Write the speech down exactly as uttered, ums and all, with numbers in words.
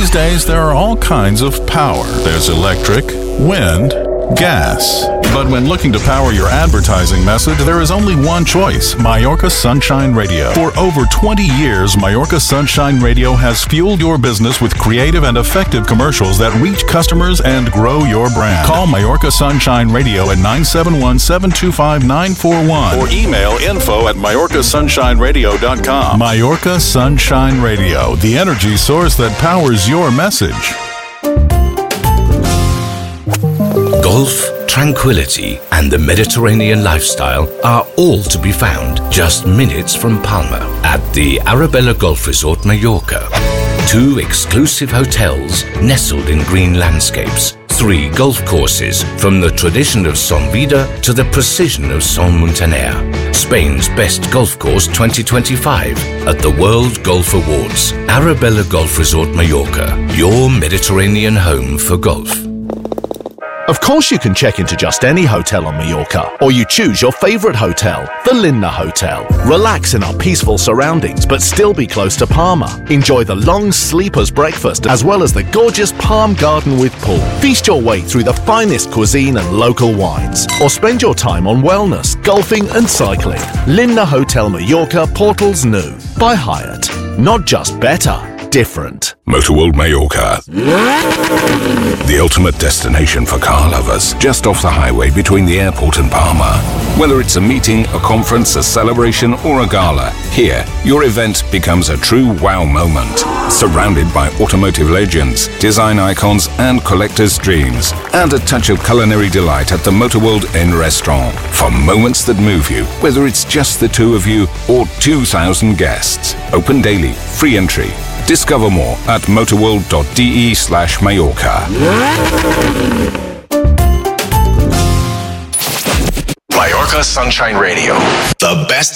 These days, there are all kinds of power. There's electric, wind, gas. But when looking to power your advertising message, there is only one choice: Mallorca Sunshine Radio. For over twenty years, Mallorca Sunshine Radio has fueled your business with creative and effective commercials that reach customers and grow your brand. Call Mallorca Sunshine Radio at nine seven one, seven two five, nine four one or email info at Mallorca Sunshine Radio dot com. Mallorca Sunshine Radio, the energy source that powers your message. Golf, tranquility, and the Mediterranean lifestyle are all to be found just minutes from Palma at the Arabella Golf Resort Mallorca. Two exclusive hotels nestled in green landscapes, three golf courses from the tradition of Son Vida to the precision of Son Muntaner. Spain's best golf course twenty twenty-five at the World Golf Awards. Arabella Golf Resort Mallorca, your Mediterranean home for golf. Of course you can check into just any hotel on Mallorca, or you choose your favourite hotel, the Linna Hotel. Relax in our peaceful surroundings, but still be close to Palma. Enjoy the long sleepers breakfast, as well as the gorgeous Palm Garden with pool. Feast your way through the finest cuisine and local wines, or spend your time on wellness, golfing and cycling. Linna Hotel Mallorca, Portals New. By Hyatt. Not just better, different. Motorworld Mallorca. The ultimate destination for car lovers, just off the highway between the airport and Palma. Whether it's a meeting, a conference, a celebration, or a gala, here, your event becomes a true wow moment. Surrounded by automotive legends, design icons, and collectors' dreams. And a touch of culinary delight at the Motorworld Inn restaurant. For moments that move you, whether it's just the two of you or two thousand guests. Open daily, free entry. Discover more at motorworld.de slash Mallorca. Mallorca Sunshine Radio. The best